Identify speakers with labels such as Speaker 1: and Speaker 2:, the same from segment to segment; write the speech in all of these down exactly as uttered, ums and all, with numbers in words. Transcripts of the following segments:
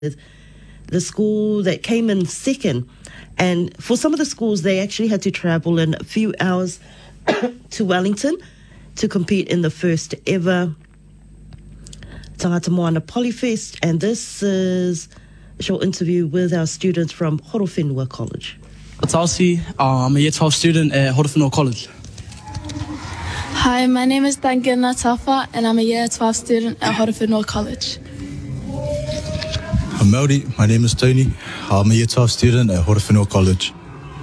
Speaker 1: the school that came in second. And for some of the schools, they actually had to travel in a few hours to Wellington to compete in the first ever Tangata Moana Polyfest. And this is a short interview with our students from Horowhenua College.
Speaker 2: Atasi, uh, I'm a year twelve student at Horowhenua College.
Speaker 3: Hi, my name is Duncan Natafa, and I'm a year twelve student at Horowhenua College.
Speaker 4: I'm Maori, my name is Tony. I'm a year twelve student at Horowhenua College.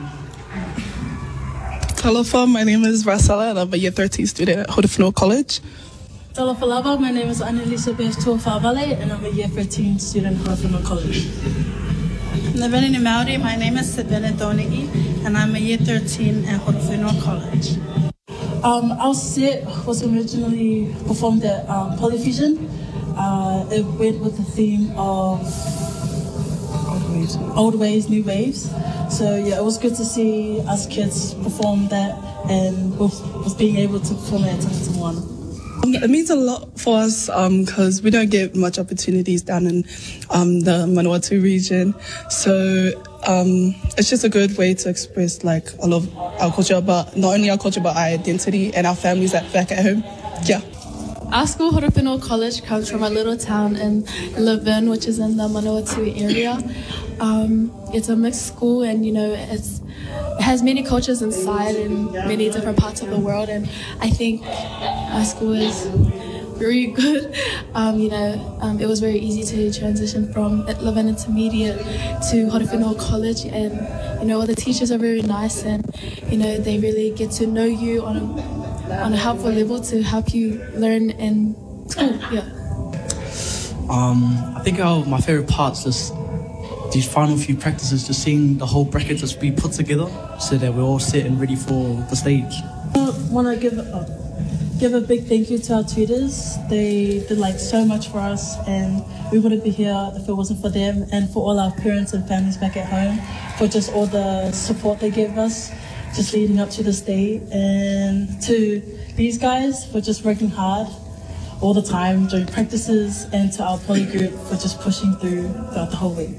Speaker 5: Talofa, my name is Vasala, and I'm a year thirteen student at Horowhenua College.
Speaker 6: Talofa Lava, my name is Annalisa Tuafavale, and I'm a year thirteen student at Horowhenua College.
Speaker 7: Navanini Maori, my name is Sabina Donegi, and I'm a year thirteen at Horowhenua College.
Speaker 6: Um, our set was originally performed at um, Polyfusion. Uh, it went with the theme of old ways. old ways, new waves. So yeah, it was good to see us kids perform that and was, was being able to perform it at Tangata Moana.
Speaker 5: Um, it means a lot for us because um, we don't get much opportunities down in um, the Manawatu region. So um, it's just a good way to express like a lot of our culture, but not only our culture, but our identity and our families that back at home. Yeah.
Speaker 3: Our school, Horowhenua College, comes from a little town in Laverne, which is in the Manawatu area. Um, it's a mixed school, and you know, it's, it has many cultures inside and many different parts of the world. And I think our school is very good. Um, you know, um, it was very easy to transition from Laverne Intermediate to Horowhenua College, and you know, all the teachers are very nice, and you know, they really get to know you on a on a helpful level to help you learn in school. Yeah.
Speaker 2: Um, I think our, my favorite parts is these final few practices, just seeing the whole bracket just be put together so that we're all set and ready for the stage.
Speaker 6: I want to give uh, give a big thank you to our tutors. They did like so much for us, and we wouldn't be here if it wasn't for them, and for all our parents and families back at home for just all the support they gave us just leading up to this day, and to these guys for just working hard all the time during practices, and to our poly group for just pushing through throughout the whole week.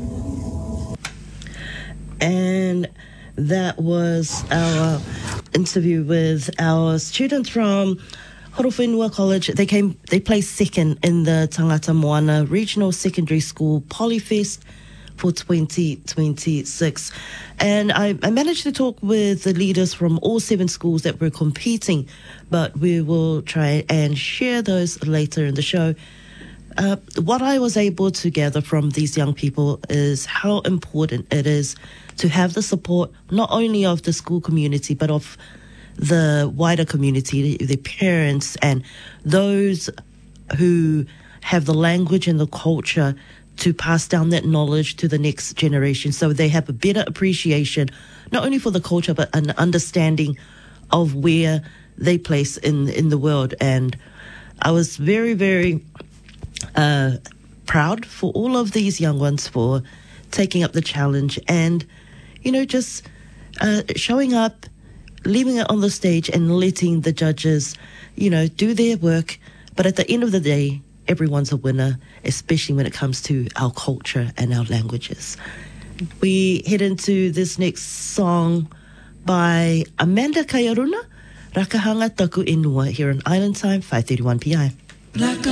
Speaker 1: And that was our interview with our students from Horowhenua College. They came, they placed second in the Tangata Moana Regional Secondary School Polyfest for twenty twenty-six. And I, I managed to talk with the leaders from all seven schools that were competing, but we will try and share those later in the show. Uh, what I was able to gather from these young people is how important it is to have the support not only of the school community, but of the wider community, their parents and those who have the language and the culture to pass down that knowledge to the next generation, so they have a better appreciation, not only for the culture, but an understanding of where they place in, in the world. And I was very, very uh, proud for all of these young ones for taking up the challenge and, you know, just uh, showing up, leaving it on the stage and letting the judges, you know, do their work. But at the end of the day, everyone's a winner, especially when it comes to our culture and our languages. We head into this next song by Amanda Kaiaruna, Rakahanga Taku Inua, here on Island Time, five thirty-one p m.